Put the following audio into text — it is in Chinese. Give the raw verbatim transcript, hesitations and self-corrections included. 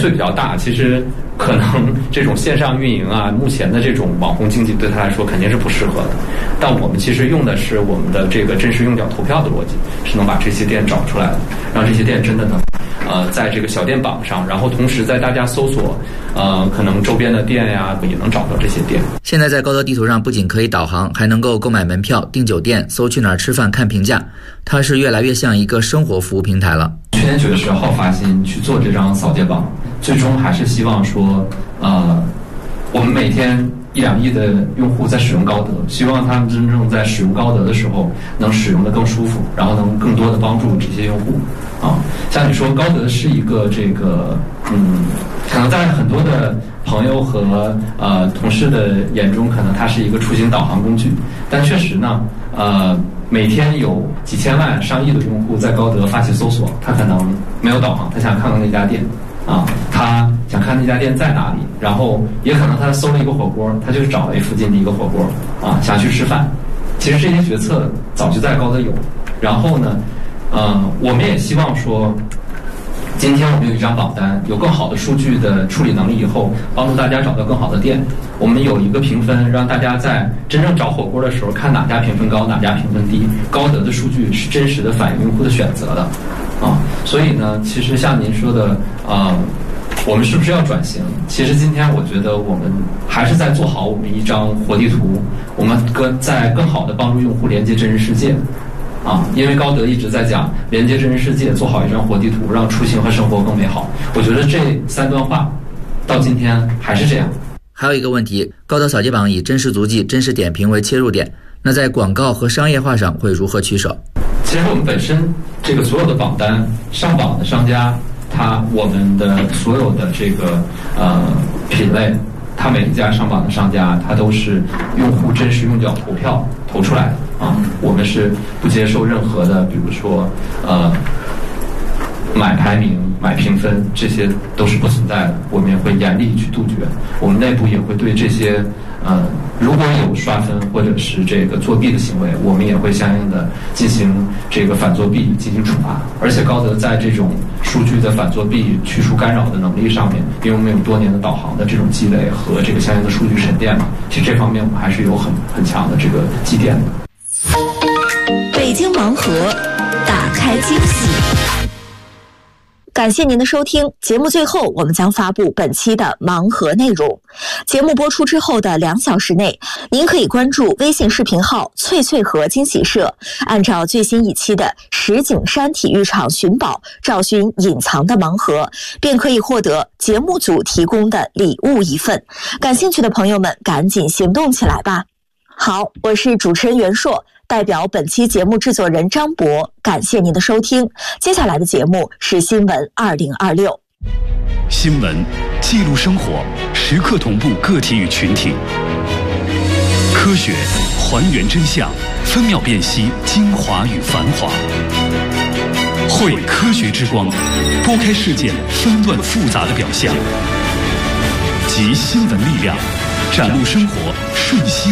岁比较大，其实可能这种线上运营啊，目前的这种网红经济对他来说肯定是不适合的。但我们其实用的是我们的这个真实用脚投票的逻辑，是能把这些店找出来的，让这些店真的能呃在这个小店榜上，然后同时在大家搜索呃可能周边的店呀，也能找到这些店。 现在在高德地图上不仅可以导航，还能够购买门票、订酒店、搜去哪儿吃饭、看评价，它是越来越像一个生活服务平台了。 去年九月十号发心去做这张扫街榜，最终还是希望说呃我们每天一两亿的用户在使用高德，希望他们真正在使用高德的时候能使用的更舒服，然后能更多的帮助这些用户啊。像你说高德是一个这个嗯，可能在很多的朋友和呃同事的眼中，可能它是一个出行导航工具，但确实呢呃每天有几千万上亿的用户在高德发起搜索，他可能没有导航，他想看看那家店啊，他想看那家店在哪里，然后也可能他搜了一个火锅，他就找了附近的一个火锅啊，想去吃饭。其实这些决策早就在高德有，然后呢，呃，我们也希望说，今天我们有一张榜单，有更好的数据的处理能力以后，帮助大家找到更好的店。我们有一个评分，让大家在真正找火锅的时候，看哪家评分高，哪家评分低。高德的数据是真实的反映用户的选择的，啊，所以呢，其实像您说的，呃，我们是不是要转型？其实今天我觉得我们还是在做好我们一张活地图，我们更在更好的帮助用户连接真实世界。啊，因为高德一直在讲连接真实世界，做好一张活地图，让出行和生活更美好。我觉得这三段话到今天还是这样。 还有一个问题，高德扫街榜以真实足迹、真实点评为切入点，那在广告和商业化上会如何取舍？ 其实我们本身这个所有的榜单上榜的商家，他我们的所有的这个呃品类，他每一家上榜的商家，他都是用户真实用脚投票投出来的。啊，我们是不接受任何的，比如说，呃，买排名、买评分，这些都是不存在的。我们也会严厉去杜绝。我们内部也会对这些，呃，如果有刷分或者是这个作弊的行为，我们也会相应的进行这个反作弊进行处罚。而且高德在这种数据的反作弊、去除干扰的能力上面，因为我们有多年的导航的这种积累和这个相应的数据沉淀嘛，其实这方面我们还是有很很强的这个积淀的。 北京盲盒，打开惊喜。感谢您的收听，节目最后我们将发布本期的盲盒内容。节目播出之后的两小时内，您可以关注微信视频号脆脆盒惊喜社，按照最新一期的石景山体育场寻宝找寻隐藏的盲盒，便可以获得节目组提供的礼物一份。感兴趣的朋友们赶紧行动起来吧。好，我是主持人袁硕，代表本期节目制作人张博，感谢您的收听。接下来的节目是新闻二零二六。 新闻记录生活，时刻同步个体与群体。科学还原真相，分秒辨析精华与繁华。汇科学之光，拨开事件纷乱复杂的表象，集新闻力量，展露生活瞬息